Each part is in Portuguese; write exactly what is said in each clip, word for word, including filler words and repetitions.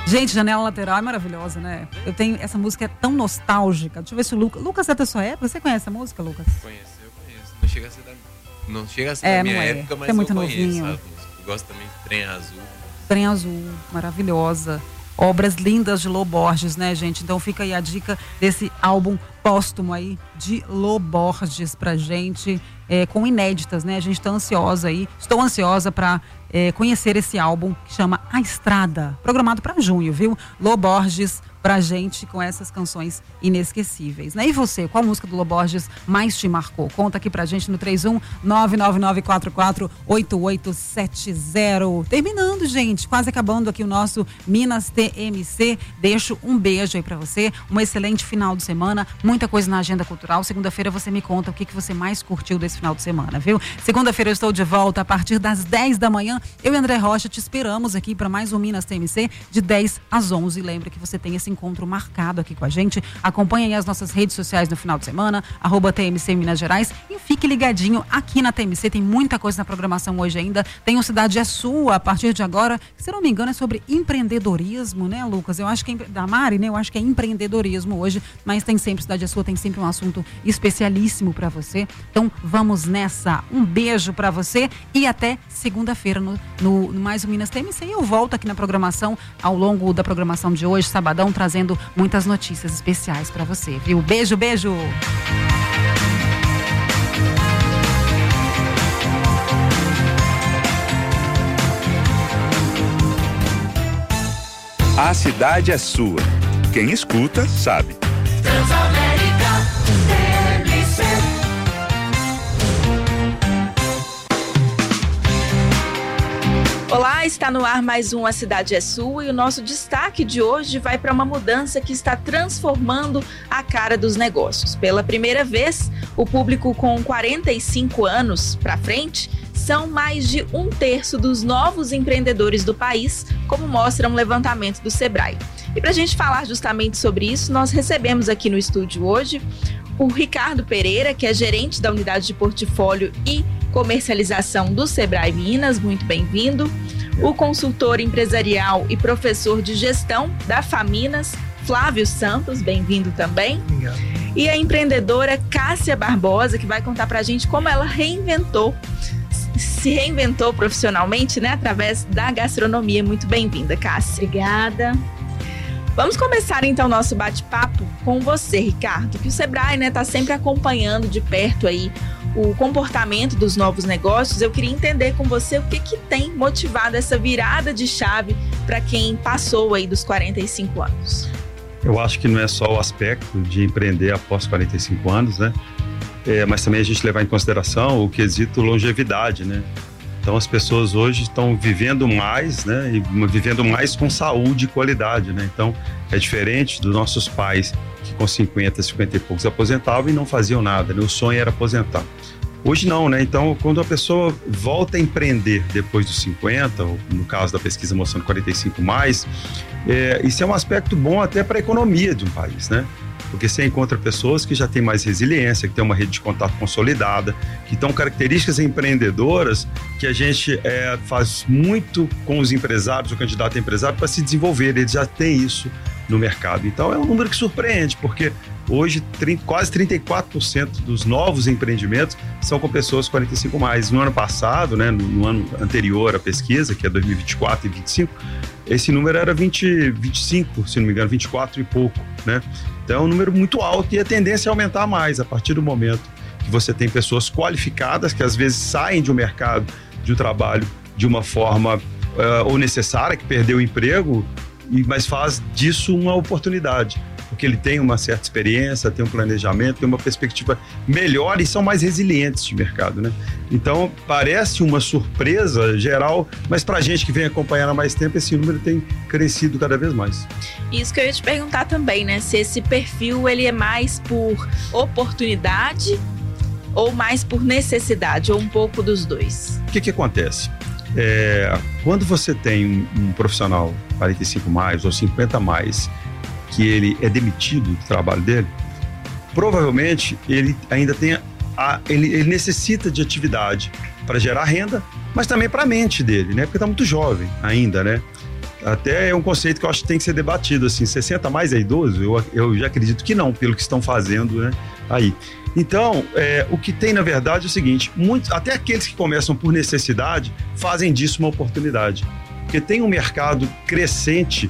Gente, Janela Lateral é maravilhosa, né? Eu tenho, essa música é tão nostálgica. Deixa eu ver se o Lucas... Lucas é da sua época? Você conhece a música, Lucas? Conheço, eu conheço. Não chega a ser da, não chega a ser é, da minha não é. época, mas é muito eu conheço novinho. a música. Eu gosto também de Trem Azul. Trem Azul, maravilhosa. Obras lindas de Lô Borges, né, gente? Então fica aí a dica desse álbum póstumo aí de Lô Borges pra gente, é, com inéditas, né? A gente tá ansiosa aí, estou ansiosa pra é, conhecer esse álbum que chama A Estrada, programado pra junho, viu? Lô Borges pra gente com essas canções inesquecíveis, né? E você, qual música do Lô Borges mais te marcou? Conta aqui pra gente no três um nove nove nove quatro quatro oito oito sete zero. Terminando, gente, quase acabando aqui o nosso Minas T M C. Deixo um beijo aí pra você, um excelente final de semana, muita coisa na agenda cultural. Segunda-feira você me conta o que, que você mais curtiu desse final de semana, viu? Segunda-feira eu estou de volta a partir das dez da manhã. Eu e André Rocha te esperamos aqui para mais um Minas T M C de dez às onze. Lembra que você tem esse encontro marcado aqui com a gente. Acompanhe aí as nossas redes sociais no final de semana, arroba T M C Minas Gerais, e fique ligadinho aqui na T M C. Tem muita coisa na programação hoje ainda. Tem o Cidade é Sua, a partir de agora, que, se não me engano, é sobre empreendedorismo, né, Lucas? Eu acho que é, da Mari, né? Eu acho que é empreendedorismo hoje, mas tem sempre Cidade é Sua, tem sempre um assunto especialíssimo para você. Então, vamos nessa. Um beijo para você e até segunda-feira no, no, no mais um Minas T M C. E eu volto aqui na programação, ao longo da programação de hoje, sabadão, trazendo muitas notícias especiais para você, viu? Beijo, beijo! A cidade é sua. Quem escuta, sabe. Transamérica T M C. Olá, está no ar mais um A Cidade é Sua, e o nosso destaque de hoje vai para uma mudança que está transformando a cara dos negócios. Pela primeira vez, o público com quarenta e cinco anos para frente são mais de um terço dos novos empreendedores do país, como mostra um levantamento do Sebrae. E para a gente falar justamente sobre isso, nós recebemos aqui no estúdio hoje o Ricardo Pereira, que é gerente da unidade de portfólio e comercialização do Sebrae Minas. Muito bem-vindo. O consultor empresarial e professor de gestão da Faminas, Flávio Santos, bem-vindo também. Obrigado. E a empreendedora Cássia Barbosa, que vai contar pra gente como ela reinventou, se reinventou profissionalmente, né, através da gastronomia. Muito bem-vinda, Cássia. Obrigada. Vamos começar então o nosso bate-papo com você, Ricardo, que o Sebrae, né, tá sempre acompanhando de perto aí o comportamento dos novos negócios. Eu queria entender com você o que que tem motivado essa virada de chave para quem passou aí dos quarenta e cinco anos. Eu acho que não é só o aspecto de empreender após quarenta e cinco anos, né? É, mas também a gente levar em consideração o quesito longevidade, né? Então as pessoas hoje estão vivendo mais, né? E vivendo mais com saúde e qualidade, né? Então é diferente dos nossos pais que com cinquenta, cinquenta e poucos aposentavam e não faziam nada, né? O sonho era aposentar. Hoje não, né? Então, quando a pessoa volta a empreender depois dos cinquenta, ou no caso da pesquisa mostrando quarenta e cinco mais, é, isso é um aspecto bom até para a economia de um país, né? Porque você encontra pessoas que já têm mais resiliência, que têm uma rede de contato consolidada, que estão características empreendedoras que a gente é, faz muito com os empresários, o candidato a empresário, para se desenvolver. Eles já têm isso no mercado. Então é um número que surpreende, porque hoje trinta, quase trinta e quatro por cento dos novos empreendimentos são com pessoas quarenta e cinco mais. No ano passado, né, no, no ano anterior à pesquisa, que é dois mil e vinte e quatro e vinte e cinco, esse número era vinte, vinte e cinco, se não me engano, vinte e quatro e pouco, né? Então é um número muito alto e a tendência é aumentar mais a partir do momento que você tem pessoas qualificadas que às vezes saem de um mercado de um trabalho de uma forma uh, ou necessária, que perdeu o emprego, e, mas faz disso uma oportunidade, porque ele tem uma certa experiência, tem um planejamento, tem uma perspectiva melhor e são mais resilientes de mercado, né? Então parece uma surpresa geral, mas para a gente que vem acompanhando há mais tempo, esse número tem crescido cada vez mais. Isso que eu ia te perguntar também, né? Se esse perfil ele é mais por oportunidade ou mais por necessidade, ou um pouco dos dois? O que que acontece? É, quando você tem um, um profissional quarenta e cinco mais ou cinquenta mais, que ele é demitido do trabalho dele, provavelmente ele ainda tem a, ele, ele necessita de atividade para gerar renda, mas também para a mente dele, né? Porque está muito jovem ainda, né? Até é um conceito que eu acho que tem que ser debatido, assim, sessenta mais é idoso? Eu, eu já acredito que não, pelo que estão fazendo, né, aí. Então, é, o que tem, na verdade, é o seguinte, muitos, até aqueles que começam por necessidade, fazem disso uma oportunidade. Porque tem um mercado crescente,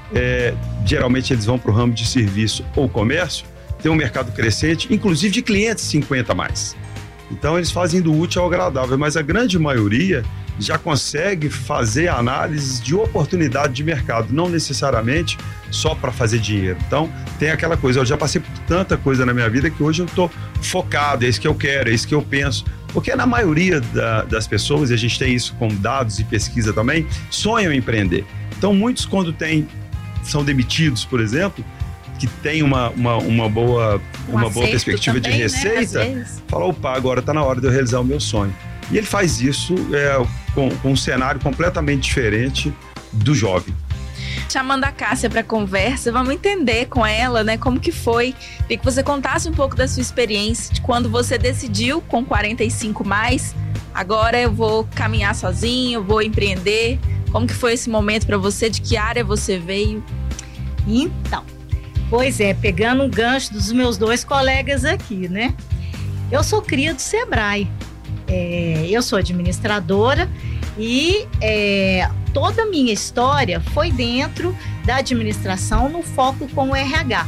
é, geralmente eles vão para o ramo de serviço ou comércio, tem um mercado crescente, inclusive de clientes cinquenta mais. Então, eles fazem do útil ao agradável, mas a grande maioria já consegue fazer análises de oportunidade de mercado, não necessariamente só para fazer dinheiro. Então, tem aquela coisa, eu já passei por tanta coisa na minha vida que hoje eu estou focado, é isso que eu quero, é isso que eu penso. Porque na maioria da, das pessoas, e a gente tem isso com dados e pesquisa também, sonham em empreender. Então, muitos quando tem, são demitidos, por exemplo, que tem uma, uma, uma boa, um uma boa perspectiva também, de receita, né, fala, opa, agora está na hora de eu realizar o meu sonho. E ele faz isso é, com, com um cenário completamente diferente do jovem. Chamando a Cássia para conversa, vamos entender com ela, né, como que foi. Queria que você contasse um pouco da sua experiência, de quando você decidiu com quarenta e cinco mais, agora eu vou caminhar sozinho, vou empreender. Como que foi esse momento para você? De que área você veio? Então, pois é, pegando um gancho dos meus dois colegas aqui, né? Eu sou cria do Sebrae. É, eu sou administradora e é, toda a minha história foi dentro da administração no foco com o R H.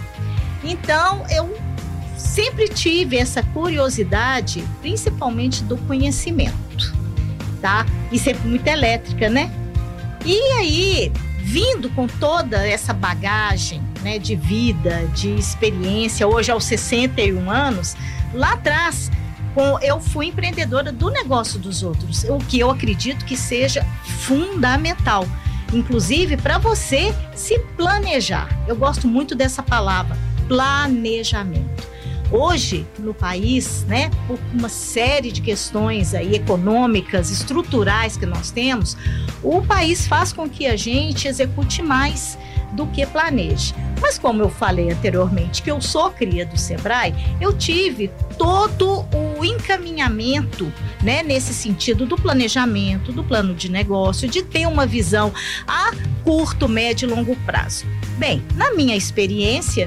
Então, eu sempre tive essa curiosidade, principalmente do conhecimento, tá? E sempre muito elétrica, né? E aí, vindo com toda essa bagagem, né, de vida, de experiência, hoje aos sessenta e um anos, lá atrás, eu fui empreendedora do negócio dos outros, o que eu acredito que seja fundamental, inclusive para você se planejar. Eu gosto muito dessa palavra, planejamento. Hoje, no país, né, por uma série de questões aí econômicas, estruturais que nós temos, o país faz com que a gente execute mais do que planeje. Mas como eu falei anteriormente, que eu sou cria do Sebrae, eu tive todo o encaminhamento, né, nesse sentido do planejamento, do plano de negócio, de ter uma visão a curto, médio e longo prazo. Bem, na minha experiência,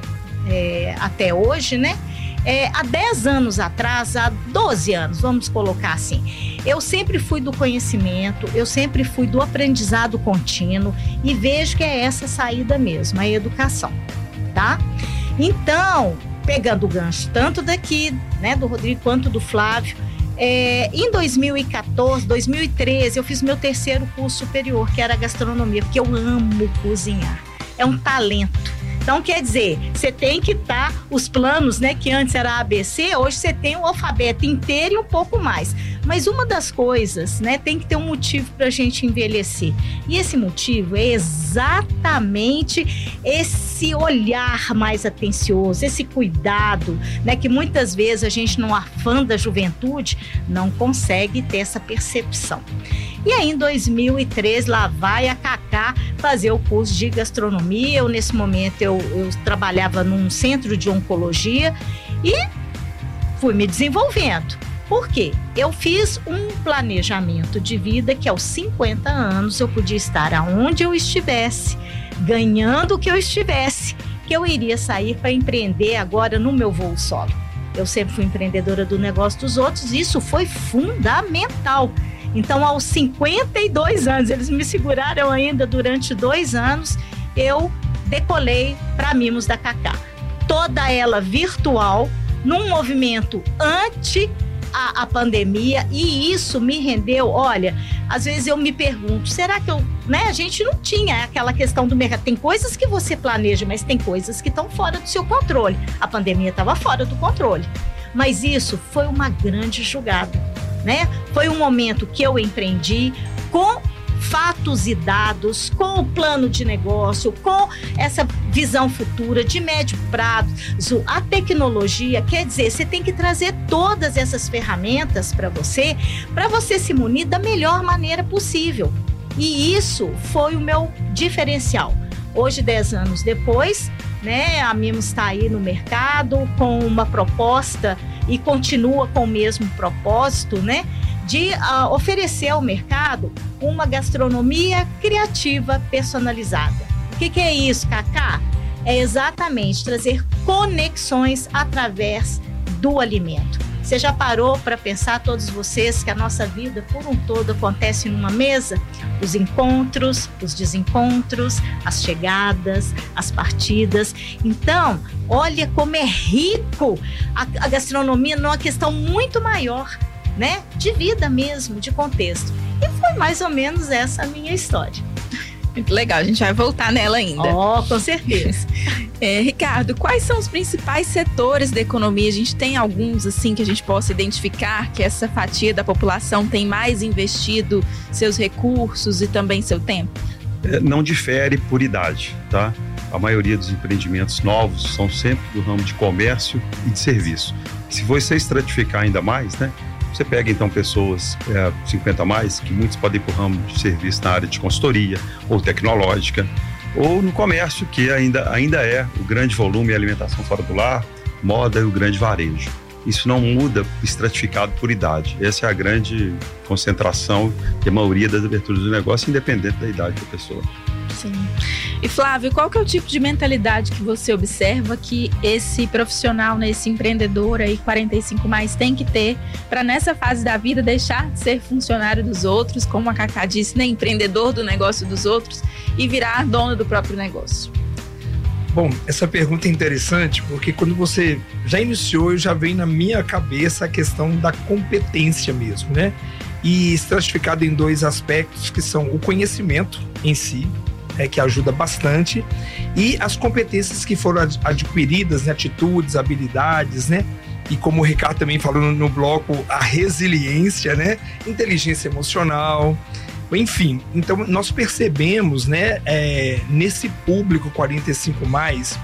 é, até hoje, né, É, há dez anos atrás, há doze anos, vamos colocar assim, eu sempre fui do conhecimento, eu sempre fui do aprendizado contínuo e vejo que é essa saída mesmo, a educação, tá? Então, pegando o gancho tanto daqui, né, do Rodrigo quanto do Flávio, é, em dois mil e quatorze, dois mil e treze, eu fiz meu terceiro curso superior, que era gastronomia, porque eu amo cozinhar, é um talento. Então, quer dizer, você tem que estar, tá, os planos, né, que antes era A B C, hoje você tem o alfabeto inteiro e um pouco mais. Mas uma das coisas, né, tem que ter um motivo para a gente envelhecer. E esse motivo é exatamente esse olhar mais atencioso, esse cuidado, né, que muitas vezes a gente, no afã da juventude, não consegue ter essa percepção. E aí, em dois mil e treze, lá vai a Cacá fazer o curso de gastronomia. Eu, nesse momento, eu, eu trabalhava num centro de oncologia e fui me desenvolvendo. Por quê? Eu fiz um planejamento de vida que aos cinquenta anos eu podia estar aonde eu estivesse, ganhando o que eu estivesse, que eu iria sair para empreender agora no meu voo solo. Eu sempre fui empreendedora do negócio dos outros e isso foi fundamental. Então, aos cinquenta e dois anos, eles me seguraram ainda durante dois anos, eu decolei para Mimos da Cacá. Toda ela virtual, num movimento anti a, a pandemia, e isso me rendeu, olha, às vezes eu me pergunto, será que eu, né, a gente não tinha aquela questão do mercado, tem coisas que você planeja, mas tem coisas que estão fora do seu controle. A pandemia estava fora do controle, mas isso foi uma grande jogada. Né? Foi um momento que eu empreendi com fatos e dados, com o plano de negócio, com essa visão futura de médio prazo, a tecnologia. Quer dizer, você tem que trazer todas essas ferramentas para você, para você se munir da melhor maneira possível. E isso foi o meu diferencial. Hoje, dez anos depois, né, a Mimos está aí no mercado com uma proposta e continua com o mesmo propósito, né, de uh, oferecer ao mercado uma gastronomia criativa personalizada. O que, que é isso, Cacá? É exatamente trazer conexões através do alimento. Você já parou para pensar, todos vocês, que a nossa vida por um todo acontece numa mesa? Os encontros, os desencontros, as chegadas, as partidas. Então, olha como é rico a, a gastronomia numa questão muito maior, né? De vida mesmo, de contexto. E foi mais ou menos essa a minha história. Muito legal, a gente vai voltar nela ainda. Oh, com certeza. É, Ricardo, quais são os principais setores da economia? A gente tem alguns assim que a gente possa identificar que essa fatia da população tem mais investido seus recursos e também seu tempo? É, não difere por idade, tá? A maioria dos empreendimentos novos são sempre do ramo de comércio e de serviço. Se você estratificar ainda mais, né? Você pega então pessoas é, cinquenta a mais, que muitos podem ir para o ramo de serviço na área de consultoria ou tecnológica, ou no comércio, que ainda, ainda é o grande volume, alimentação fora do lar, moda e o grande varejo. Isso não muda estratificado por idade. Essa é a grande concentração e a maioria das aberturas do negócio, independente da idade da pessoa. Sim. E Flávio, qual que é o tipo de mentalidade que você observa que esse profissional, né, esse empreendedor aí quarenta e cinco mais tem que ter para nessa fase da vida deixar de ser funcionário dos outros, como a Cacá disse, né, empreendedor do negócio dos outros e virar dono do próprio negócio? Bom, essa pergunta é interessante porque quando você já iniciou, eu já veio na minha cabeça a questão da competência mesmo, né? E estratificado em dois aspectos que são o conhecimento em si, É, que ajuda bastante, e as competências que foram adquiridas, né, atitudes, habilidades, né, e como o Ricardo também falou no, no bloco, a resiliência, né, inteligência emocional, enfim. Então nós percebemos, né, é, nesse público quarenta e cinco mais,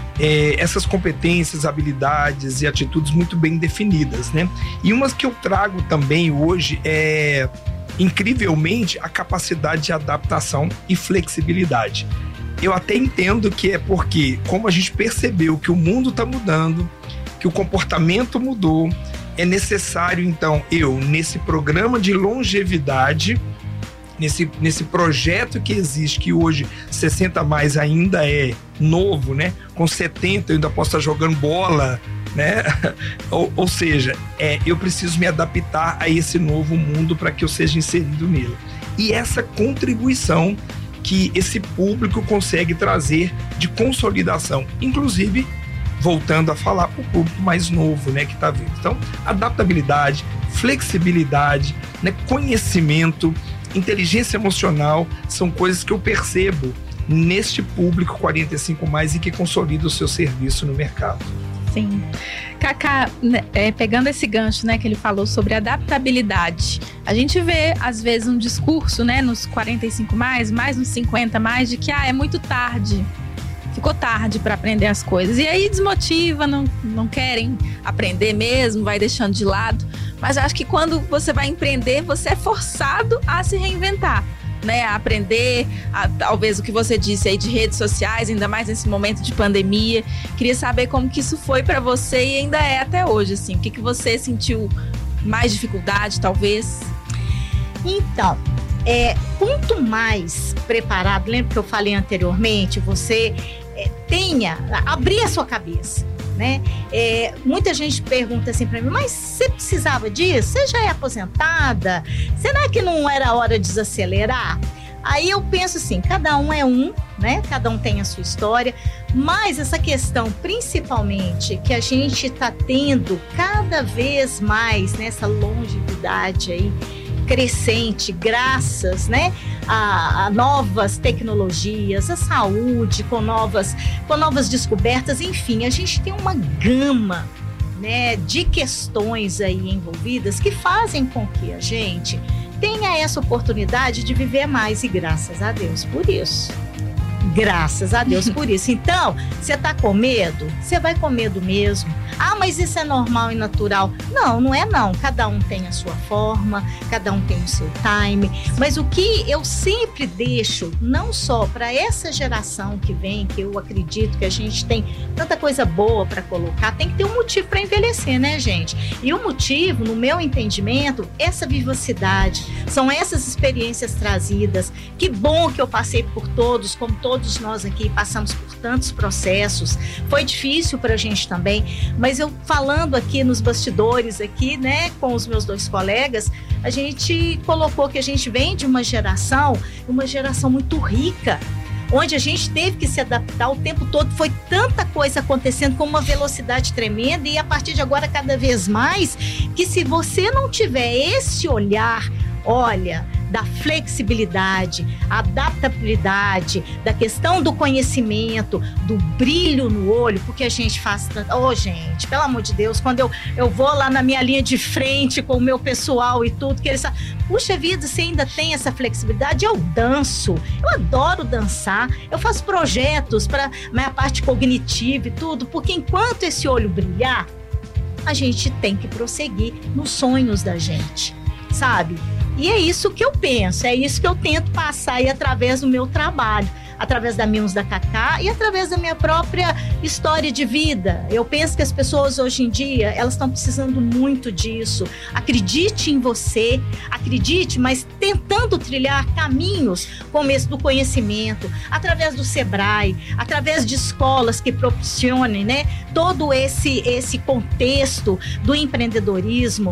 é, essas competências, habilidades e atitudes muito bem definidas, né, e umas que eu trago também hoje é incrivelmente a capacidade de adaptação e flexibilidade. Eu até entendo que é porque, como a gente percebeu que o mundo está mudando, que o comportamento mudou, é necessário, então, eu, nesse programa de longevidade, nesse, nesse projeto que existe, que hoje sessenta mais ainda é novo, né? Com setenta eu ainda posso estar jogando bola, né? ou, ou seja, é, eu preciso me adaptar a esse novo mundo para que eu seja inserido nele. E essa contribuição que esse público consegue trazer de consolidação, inclusive voltando a falar para o público mais novo, né, que está vindo. Então, adaptabilidade, flexibilidade, né, conhecimento, inteligência emocional são coisas que eu percebo neste público quarenta e cinco mais e que consolida o seu serviço no mercado. Sim. Cacá, é, pegando esse gancho, né, que ele falou sobre adaptabilidade, a gente vê, às vezes, um discurso, né, nos quarenta e cinco mais, mais nos cinquenta mais, de que ah, é muito tarde, ficou tarde para aprender as coisas. E aí desmotiva, não, não querem aprender mesmo, vai deixando de lado. Mas eu acho que quando você vai empreender, você é forçado a se reinventar, né, a aprender, a, talvez o que você disse aí de redes sociais, ainda mais nesse momento de pandemia. Queria saber como que isso foi para você e ainda é até hoje, assim. O que, que você sentiu mais dificuldade, talvez? Então, é, quanto mais preparado, lembra que eu falei anteriormente, você é, tenha, abrir a sua cabeça, né? É, muita gente pergunta assim para mim, mas você precisava disso? Você já é aposentada? Será que não era hora de desacelerar? Aí eu penso assim, cada um é um, né? Cada um tem a sua história, mas essa questão, principalmente, que a gente está tendo cada vez mais nessa longevidade aí, crescente, graças, né, a, a novas tecnologias, a saúde com novas, com novas descobertas, enfim, a gente tem uma gama, né, de questões aí envolvidas que fazem com que a gente tenha essa oportunidade de viver mais e graças a Deus por isso. Graças a Deus por isso. Então, você tá com medo? Você vai com medo mesmo. Ah, mas isso é normal e natural. Não, não é não. Cada um tem a sua forma, cada um tem o seu time. Mas o que eu sempre deixo, não só para essa geração que vem, que eu acredito que a gente tem tanta coisa boa para colocar, tem que ter um motivo para envelhecer, né, gente? E o motivo, no meu entendimento, essa vivacidade, são essas experiências trazidas. Que bom que eu passei por todos, como todos nós aqui passamos por tantos processos. Foi difícil para a gente também, mas eu falando aqui nos bastidores aqui, né, com os meus dois colegas, a gente colocou que a gente vem de uma geração, uma geração muito rica, onde a gente teve que se adaptar o tempo todo, foi tanta coisa acontecendo com uma velocidade tremenda, e a partir de agora cada vez mais, que se você não tiver esse olhar, olha, da flexibilidade, adaptabilidade, da questão do conhecimento, do brilho no olho, porque a gente faz tanto... Ô, oh, gente, pelo amor de Deus, quando eu, eu vou lá na minha linha de frente com o meu pessoal e tudo, que eles falam, puxa vida, você ainda tem essa flexibilidade? Eu danço, eu adoro dançar, eu faço projetos para minha parte cognitiva e tudo, porque enquanto esse olho brilhar, a gente tem que prosseguir nos sonhos da gente, sabe? E é isso que eu penso, é isso que eu tento passar aí através do meu trabalho, através da Mimos da Cacá e através da minha própria história de vida. Eu penso que as pessoas hoje em dia, elas estão precisando muito disso. Acredite em você, acredite, mas tentando trilhar caminhos como esse do conhecimento, através do Sebrae, através de escolas que proporcionem, né, todo esse, esse contexto do empreendedorismo.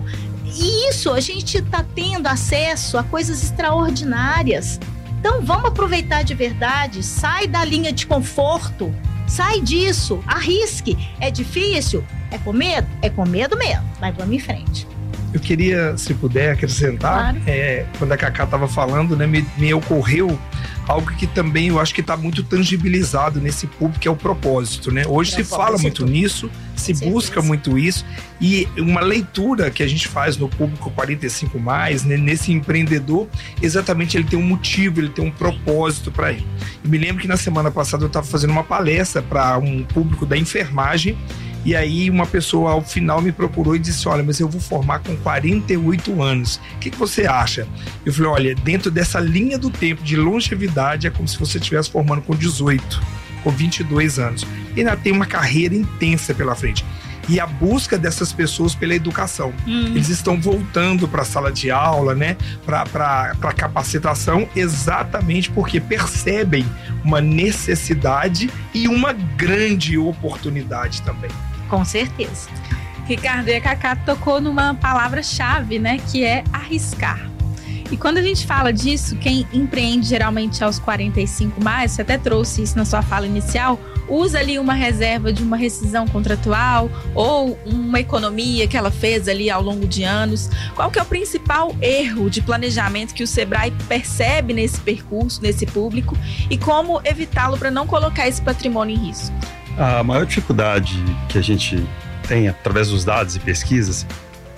E isso, a gente está tendo acesso a coisas extraordinárias. Então, vamos aproveitar de verdade. Sai da linha de conforto. Sai disso. Arrisque. É difícil? É com medo? É com medo mesmo. Mas vamos em frente. Eu queria, se puder, acrescentar. Claro. É, quando a Cacá estava falando, né, me, me ocorreu algo que também eu acho que está muito tangibilizado nesse público, que é o propósito, né? Hoje se fala muito nisso, se busca muito isso, e uma leitura que a gente faz no público quarenta e cinco mais, né, nesse empreendedor, exatamente ele tem um motivo, ele tem um propósito para ir. E me lembro que na semana passada eu estava fazendo uma palestra para um público da enfermagem, e aí uma pessoa ao final me procurou e disse, olha, mas eu vou formar com quarenta e oito anos. O que, que você acha? Eu falei, olha, dentro dessa linha do tempo de longevidade, é como se você estivesse formando com dezoito, com vinte e dois anos. E ainda tem uma carreira intensa pela frente. E a busca dessas pessoas pela educação. Hum. Eles estão voltando para a sala de aula, né? Para a capacitação, exatamente porque percebem uma necessidade e uma grande oportunidade também. Com certeza. Ricardo, e a Cacá tocou numa palavra-chave, né? Que é arriscar. E quando a gente fala disso, quem empreende geralmente aos quarenta e cinco mais, você até trouxe isso na sua fala inicial, usa ali uma reserva de uma rescisão contratual ou uma economia que ela fez ali ao longo de anos. Qual que é o principal erro de planejamento que o Sebrae percebe nesse percurso, nesse público, e como evitá-lo para não colocar esse patrimônio em risco? A maior dificuldade que a gente tem através dos dados e pesquisas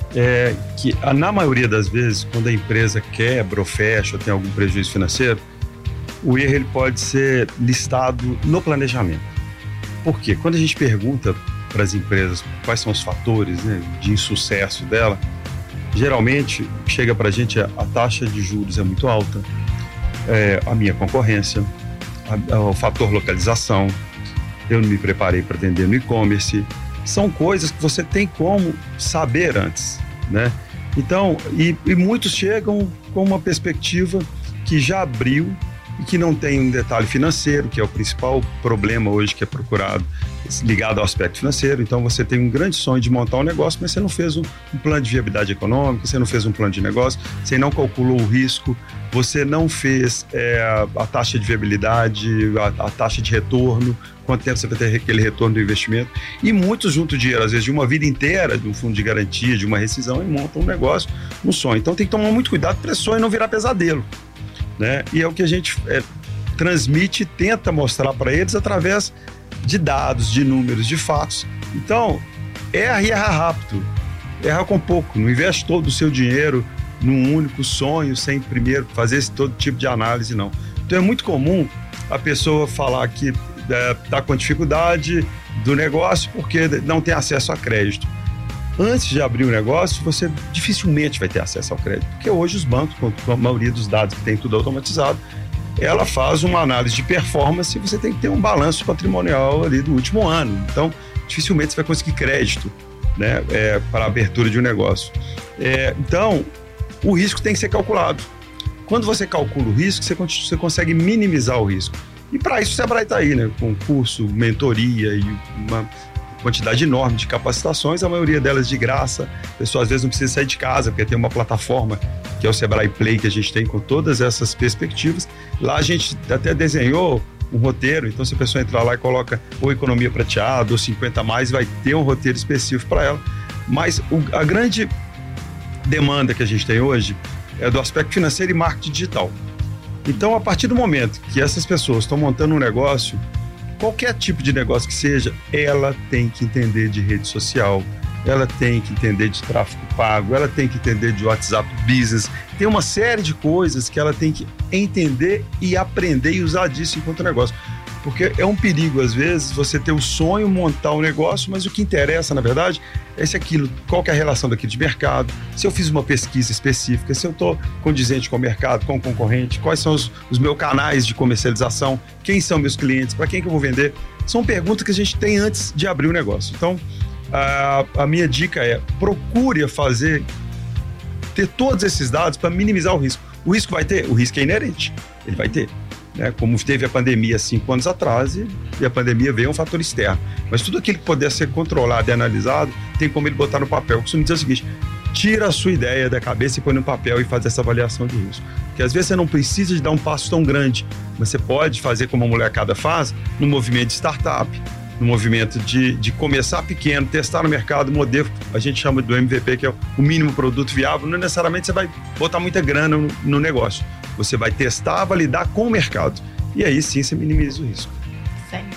é que, na maioria das vezes, quando a empresa quebra ou fecha ou tem algum prejuízo financeiro, o erro ele pode ser listado no planejamento. Por quê? Quando a gente pergunta para as empresas quais são os fatores, né, de insucesso dela, geralmente chega para a gente a, a taxa de juros é muito alta, é, a minha concorrência, a, a, o fator localização, eu não me preparei para vender no e-commerce. São coisas que você tem como saber antes, né? Então, e, e muitos chegam com uma perspectiva que já abriu e que não tem um detalhe financeiro, que é o principal problema hoje que é procurado, ligado ao aspecto financeiro. Então, você tem um grande sonho de montar um negócio, mas você não fez um, um plano de viabilidade econômica, você não fez um plano de negócio, você não calculou o risco, você não fez é, a, a taxa de viabilidade, a, a taxa de retorno, quanto tempo você vai ter aquele retorno do investimento. E muitos juntam dinheiro, às vezes, de uma vida inteira, de um fundo de garantia, de uma rescisão, e montam um negócio, um sonho. Então, tem que tomar muito cuidado para esse sonho não virar pesadelo, né? E é o que a gente é, transmite e tenta mostrar para eles através de dados, de números, de fatos. Então, erra e erra rápido, erra com pouco, não investe todo o seu dinheiro num único sonho, sem primeiro fazer esse todo tipo de análise, não. Então é muito comum a pessoa falar que está com dificuldade do negócio porque não tem acesso a crédito. Antes de abrir o negócio, você dificilmente vai ter acesso ao crédito, porque hoje os bancos, com a maioria dos dados que tem tudo automatizado, ela faz uma análise de performance e você tem que ter um balanço patrimonial ali do último ano. Então, dificilmente você vai conseguir crédito, né, é, para a abertura de um negócio. É, então, o risco tem que ser calculado. Quando você calcula o risco, você, você consegue minimizar o risco. E para isso o Sebrae está aí, né, com curso, mentoria e uma quantidade enorme de capacitações, a maioria delas de graça. A pessoa às vezes não precisa sair de casa, porque tem uma plataforma que é o Sebrae Play, que a gente tem com todas essas perspectivas. Lá a gente até desenhou um roteiro, então se a pessoa entrar lá e coloca ou economia prateada ou cinquenta mais, vai ter um roteiro específico para ela. Mas o, a grande demanda que a gente tem hoje é do aspecto financeiro e marketing digital. Então, a partir do momento que essas pessoas estão montando um negócio, qualquer tipo de negócio que seja, ela tem que entender de rede social, ela tem que entender de tráfego pago, ela tem que entender de WhatsApp Business. Tem uma série de coisas que ela tem que entender e aprender e usar disso enquanto negócio. Porque é um perigo, às vezes, você ter o sonho, montar um negócio, mas o que interessa, na verdade, é se aquilo, qual que é a relação daquilo de mercado, se eu fiz uma pesquisa específica, se eu estou condizente com o mercado, com o concorrente, quais são os, os meus canais de comercialização, quem são meus clientes, para quem que eu vou vender. São perguntas que a gente tem antes de abrir o negócio. Então, a, a minha dica é, procure fazer, ter todos esses dados para minimizar o risco. O risco vai ter? O risco é inerente, ele vai ter. Né, como teve a pandemia cinco anos atrás e, e a pandemia veio um fator externo. Mas tudo aquilo que puder ser controlado e analisado, tem como ele botar no papel. Eu costumo dizer o seguinte, tira a sua ideia da cabeça e põe no papel e faz essa avaliação de risco. Porque às vezes você não precisa de dar um passo tão grande, mas você pode fazer como a molecada faz, no movimento de startup, no movimento de, de começar pequeno, testar no mercado, modelo, a gente chama do M V P, que é o mínimo produto viável. Não necessariamente você vai botar muita grana no, no negócio. Você vai testar, validar com o mercado. E aí sim você minimiza o risco. Certo.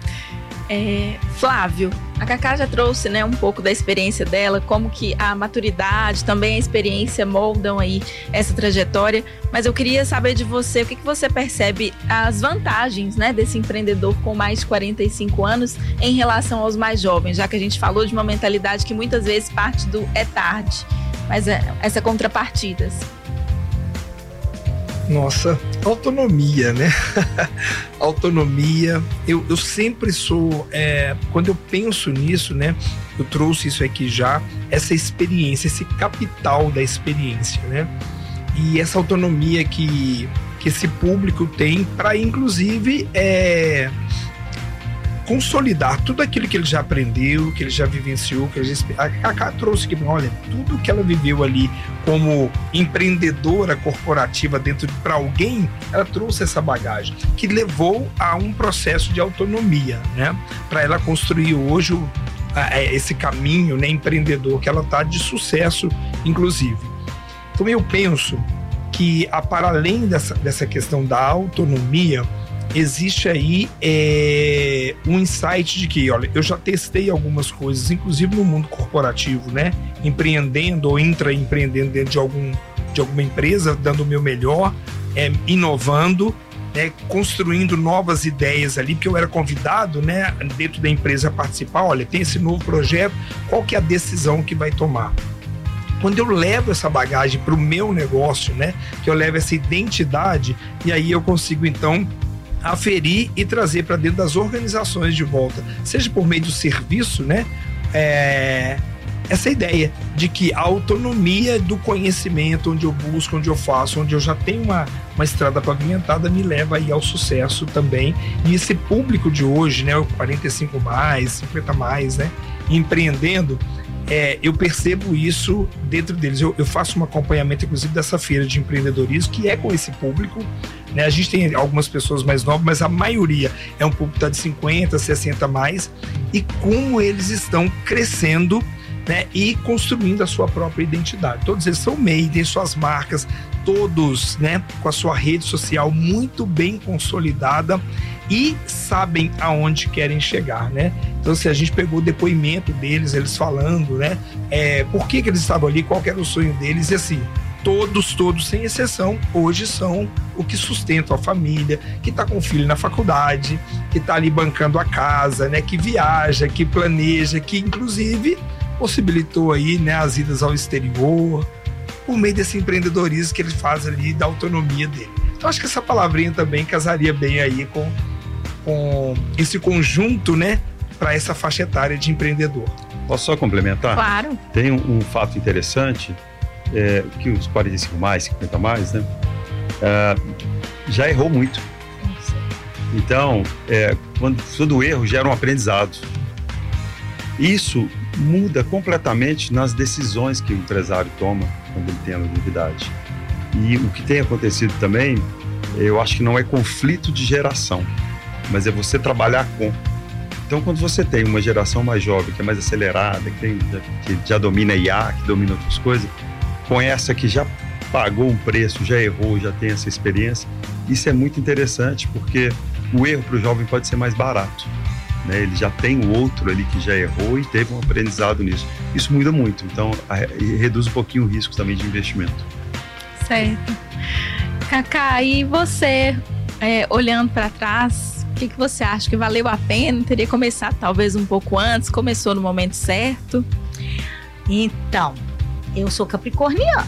É, Flávio, a Cacá já trouxe, né, um pouco da experiência dela, como que a maturidade, também a experiência moldam aí essa trajetória, mas eu queria saber de você, o que, que você percebe as vantagens, né, desse empreendedor com mais de quarenta e cinco anos em relação aos mais jovens, já que a gente falou de uma mentalidade que muitas vezes parte do é tarde, mas é, essa contrapartida. Nossa, autonomia, né? Autonomia. Eu, eu sempre sou, é, quando eu penso nisso, né? Eu trouxe isso aqui já, essa experiência, esse capital da experiência, né? E essa autonomia que, que esse público tem para, inclusive, é, consolidar tudo aquilo que ele já aprendeu, que ele já vivenciou, que ele já... A Cacá trouxe aqui, olha, tudo que ela viveu ali como empreendedora corporativa dentro de para alguém, ela trouxe essa bagagem que levou a um processo de autonomia, né? Para ela construir hoje o, a, esse caminho, né, empreendedor que ela tá de sucesso, inclusive. Então eu penso que, a, para além dessa, dessa questão da autonomia, existe aí é, um insight de que, olha, eu já testei algumas coisas, inclusive no mundo corporativo, né? Empreendendo ou intraempreendendo dentro de, algum, de alguma empresa, dando o meu melhor, é, inovando, né? Construindo novas ideias ali, porque eu era convidado, né, dentro da empresa a participar. Olha, tem esse novo projeto, qual que é a decisão que vai tomar? Quando eu levo essa bagagem para o meu negócio, né? Que eu levo essa identidade, e aí eu consigo, então, aferir e trazer para dentro das organizações de volta, seja por meio do serviço, né? É, essa ideia de que a autonomia do conhecimento, onde eu busco, onde eu faço, onde eu já tenho uma, uma estrada pavimentada, me leva aí ao sucesso também. E esse público de hoje, né? O quarenta e cinco mais, cinquenta mais, né? Empreendendo, é, eu percebo isso dentro deles. Eu, eu faço um acompanhamento, inclusive, dessa feira de empreendedorismo, que é com esse público, né? A gente tem algumas pessoas mais novas, mas a maioria é um público que tá de cinquenta, sessenta mais, e como eles estão crescendo, né? E construindo a sua própria identidade. Todos eles são M E I, têm suas marcas, todos, né, com a sua rede social muito bem consolidada e sabem aonde querem chegar, né? Então, se a gente pegou o depoimento deles, eles falando, né, é, por que que eles estavam ali, qual que era o sonho deles, e assim, todos, todos, sem exceção, hoje são o que sustentam a família, que está com o filho na faculdade, que está ali bancando a casa, né, que viaja, que planeja, que inclusive possibilitou aí, né, as idas ao exterior, por meio desse empreendedorismo que ele faz ali, da autonomia dele. Então acho que essa palavrinha também casaria bem aí com, com esse conjunto, né, para essa faixa etária de empreendedor. Posso só complementar? Claro. Tem um, um fato interessante, é, que os quarenta e cinco mais, cinquenta mais, né, é, já errou muito. Então, é, quando todo erro gera um aprendizado. Isso muda completamente nas decisões que o empresário toma quando ele tem a longevidade. E o que tem acontecido também, eu acho que não é conflito de geração, mas é você trabalhar com. Então, quando você tem uma geração mais jovem, que é mais acelerada, que, tem, que já domina I A, que domina outras coisas, com essa que já pagou um preço, já errou, já tem essa experiência, isso é muito interessante, porque o erro para o jovem pode ser mais barato, né? Ele já tem o outro ali que já errou e teve um aprendizado nisso. Isso muda muito, então a, reduz um pouquinho o risco também de investimento. Certo. Cacá, e você, é, olhando para trás, o que, que você acha que valeu a pena? Teria começado talvez um pouco antes? Começou no momento certo? Então, eu sou capricorniana.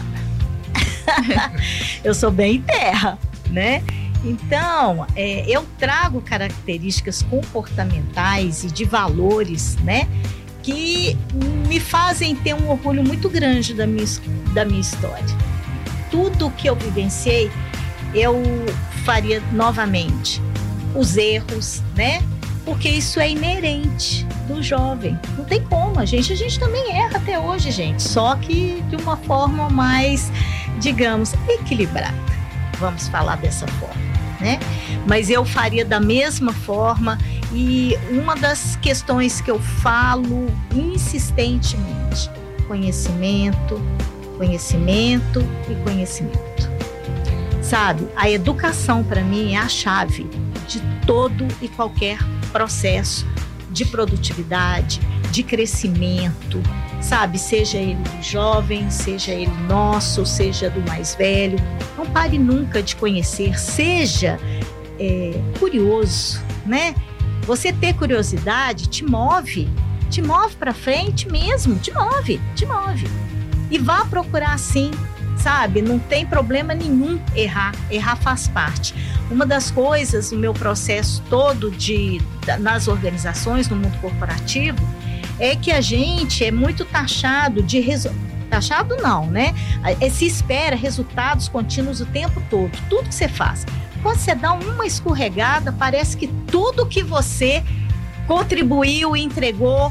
Eu sou bem terra, né? Então, é, eu trago características comportamentais e de valores, né? Que me fazem ter um orgulho muito grande da minha, da minha história. Tudo que eu vivenciei, eu faria novamente. Os erros, né? Porque isso é inerente do jovem. Não tem como, a gente, a gente também erra até hoje, gente. Só que de uma forma mais, digamos, equilibrada. Vamos falar dessa forma, né? Mas eu faria da mesma forma, e uma das questões que eu falo insistentemente: conhecimento, conhecimento e conhecimento. Sabe, a educação para mim é a chave de todo e qualquer processo de produtividade, de crescimento, sabe? Seja ele do jovem, seja ele nosso, seja do mais velho. Não pare nunca de conhecer, seja é, curioso, né? Você ter curiosidade te move, te move para frente mesmo, te move, te move. E vá procurar sim, sabe? Não tem problema nenhum errar, errar faz parte. Uma das coisas no meu processo todo de, nas organizações, no mundo corporativo, é que a gente é muito taxado de resultados. Taxado não, né? Se espera resultados contínuos o tempo todo, tudo que você faz. Quando você dá uma escorregada, parece que tudo que você contribuiu e entregou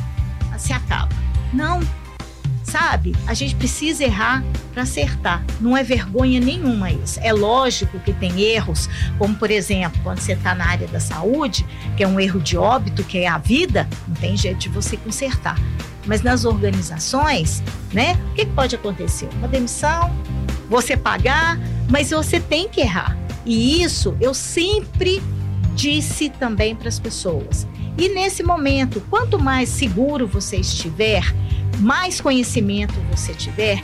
se acaba. Não, sabe? A gente precisa errar para acertar. Não é vergonha nenhuma isso. É lógico que tem erros, como por exemplo, quando você está na área da saúde, que é um erro de óbito, que é a vida, não tem jeito de você consertar. Mas nas organizações, né? O que pode acontecer? Uma demissão, você pagar, mas você tem que errar. E isso eu sempre disse também para as pessoas. E nesse momento, quanto mais seguro você estiver, mais conhecimento você tiver,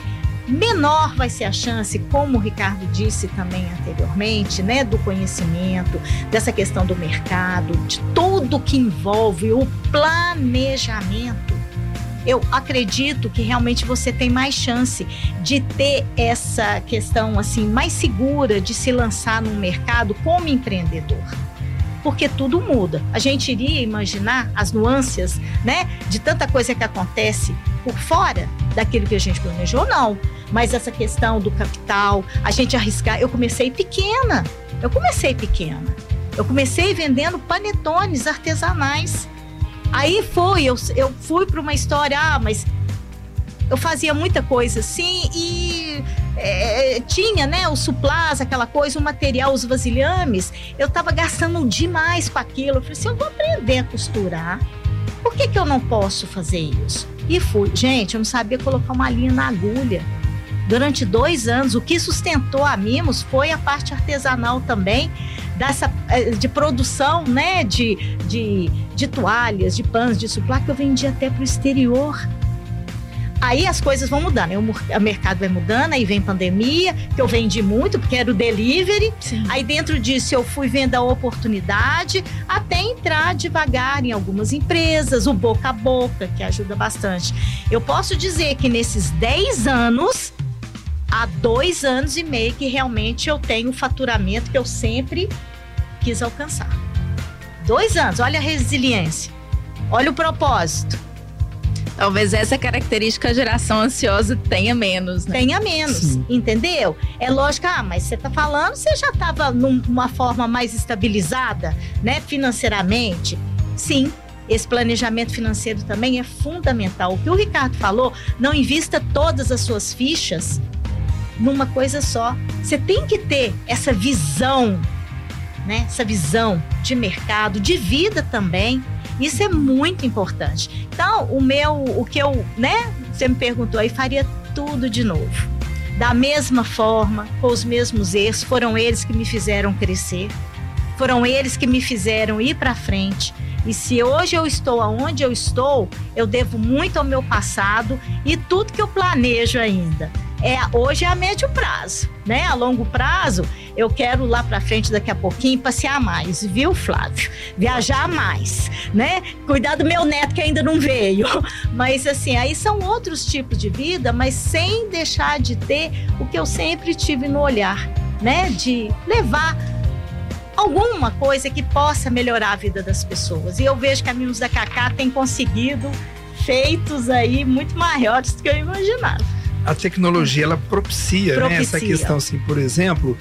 menor vai ser a chance, como o Ricardo disse também anteriormente, né, do conhecimento, dessa questão do mercado, de tudo que envolve o planejamento. Eu acredito que realmente você tem mais chance de ter essa questão assim mais segura de se lançar no mercado como empreendedor. Porque tudo muda. A gente iria imaginar as nuances, né, de tanta coisa que acontece por fora daquilo que a gente planejou, não. Mas essa questão do capital, a gente arriscar. Eu comecei pequena, eu comecei pequena. Eu comecei vendendo panetones artesanais. Aí foi, eu, eu fui para uma história, ah, mas eu fazia muita coisa assim e é, tinha, né, o suplás, aquela coisa, o material, os vasilhames. Eu estava gastando demais com aquilo. Eu falei assim, eu vou aprender a costurar. Por que que eu não posso fazer isso? E fui. Gente, eu não sabia colocar uma linha na agulha. Durante dois anos, o que sustentou a Mimos foi a parte artesanal também, dessa, de produção, né, de, de, de toalhas, de pães, de suplá, que eu vendia até para o exterior. Aí as coisas vão mudando, aí o mercado vai mudando, aí vem pandemia, que eu vendi muito, porque era o delivery. Sim. Aí dentro disso eu fui vendo a oportunidade, até entrar devagar em algumas empresas, o boca a boca, que ajuda bastante. Eu posso dizer que nesses dez anos, há dois anos e meio que realmente eu tenho o faturamento que eu sempre quis alcançar. Dois anos, olha a resiliência, olha o propósito. Talvez essa característica a geração ansiosa tenha menos, né? Tenha menos, sim, entendeu? É lógico, ah, mas você tá falando, você já estava numa forma mais estabilizada, né, financeiramente? Sim, esse planejamento financeiro também é fundamental. O que o Ricardo falou, não invista todas as suas fichas numa coisa só. Você tem que ter essa visão, né? Essa visão de mercado, de vida também. Isso é muito importante. Então, o meu, o que eu, né? Você me perguntou aí, faria tudo de novo. Da mesma forma, com os mesmos erros. Foram eles que me fizeram crescer. Foram eles que me fizeram ir para frente. E se hoje eu estou aonde eu estou, eu devo muito ao meu passado e tudo que eu planejo ainda. É, hoje é a médio prazo, né? A longo prazo, eu quero lá pra frente daqui a pouquinho passear mais, viu, Flávio? Viajar mais, né? Cuidar do meu neto que ainda não veio. Mas assim, aí são outros tipos de vida, mas sem deixar de ter o que eu sempre tive no olhar, né? De levar alguma coisa que possa melhorar a vida das pessoas. E eu vejo que a Mimos da Cacá tem conseguido feitos aí muito maiores do que eu imaginava. A tecnologia, ela propicia, propicia. Né, essa questão, assim, por exemplo,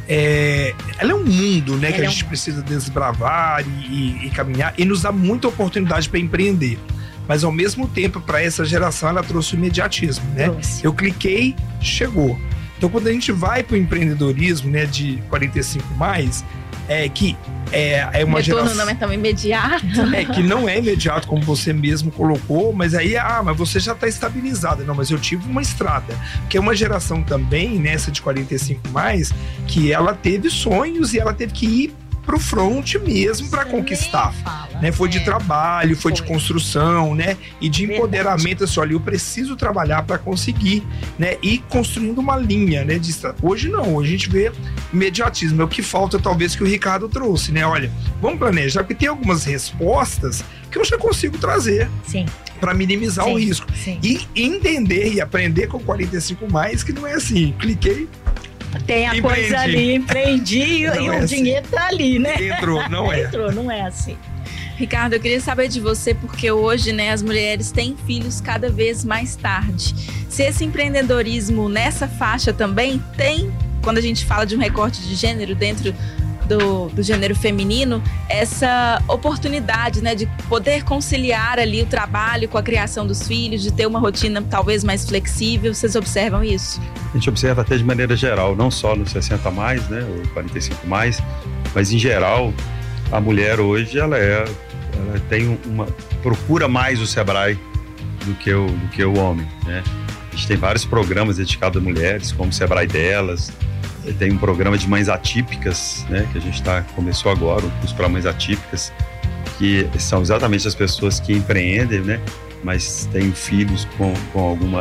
é, ela é um mundo, né, que a gente um... precisa desbravar e, e, e caminhar, e nos dá muita oportunidade para empreender. Mas, ao mesmo tempo, para essa geração, ela trouxe o imediatismo, né? Trouxe. Eu cliquei, chegou. Então, quando a gente vai para o empreendedorismo, né, de quarenta e cinco mais, é que é, é uma retorno geração... não é tão imediato. É, que não é imediato, como você mesmo colocou, mas aí, ah, mas você já está estabilizada. Não, mas eu tive uma estrada. Que é uma geração também, nessa de quarenta e cinco mais, que ela teve sonhos e ela teve que ir pro front mesmo para conquistar, fala, né? Foi é. de trabalho, foi, foi de construção, né? E de empoderamento, assim, olha, eu preciso trabalhar para conseguir, né? E construindo uma linha, né? De... Hoje não, hoje a gente vê imediatismo, é o que falta talvez que o Ricardo trouxe, né? Olha, vamos planejar, porque tem algumas respostas que eu já consigo trazer. Sim. Para minimizar sim, o risco. Sim. E entender e aprender com quarenta e cinco mais que não é assim, cliquei, tem a empreendi. Coisa ali, empreendi e é o assim. Dinheiro tá ali, né? Entrou, não é. Entrou, não é assim. Ricardo, eu queria saber de você, porque hoje, né, as mulheres têm filhos cada vez mais tarde. Se esse empreendedorismo nessa faixa também tem, quando a gente fala de um recorte de gênero dentro do, do gênero feminino, essa oportunidade, né, de poder conciliar ali o trabalho com a criação dos filhos, de ter uma rotina talvez mais flexível. Vocês observam isso? A gente observa até de maneira geral, não só no sessenta mais, né, ou quarenta e cinco mais, mas em geral, a mulher hoje, ela é, ela tem uma, procura mais o Sebrae do que o, do que o homem, né? A gente tem vários programas dedicados a mulheres, como o Sebrae Delas, tem um programa de mães atípicas, né, que a gente tá, começou agora, um curso para mães atípicas, que são exatamente as pessoas que empreendem, né, mas têm filhos com, com alguma